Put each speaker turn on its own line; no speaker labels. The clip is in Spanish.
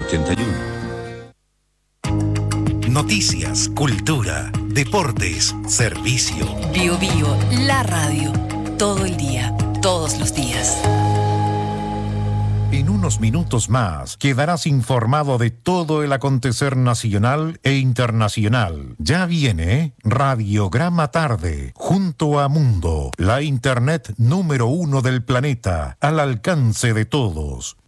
81.
Noticias, cultura, deportes, servicio.
Bio, la radio. Todo el día, todos los días.
En unos minutos más quedarás informado de todo el acontecer nacional e internacional. Ya viene Radiograma Tarde, junto a Mundo, la internet número 1 del planeta, al alcance de todos.